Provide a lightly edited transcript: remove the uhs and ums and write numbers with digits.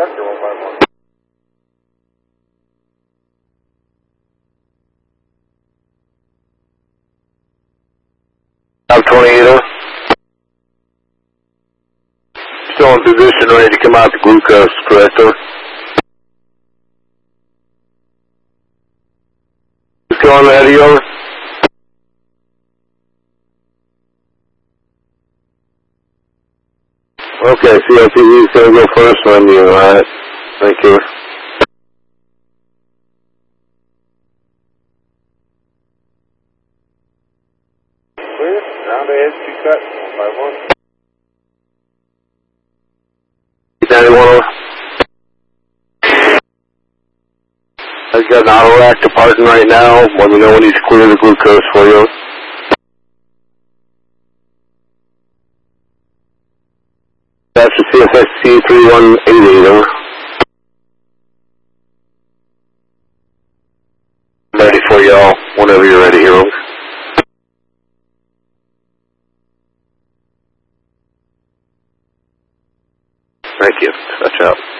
Oscar 151. I'm 28. Still in position, ready to come out the glucose, correct, sir? Just go on the heady, over. Okay, CLTV is going to go first on you, alright? Thank you. Clear, round ahead, 2 cut, 151. 91 over. I've got an auto rack departing right now. Let me know when he's clear the glucose for you. That's the CFSC 3188 over. I'm ready for y'all whenever you're ready, hero. Thank you. Touch out.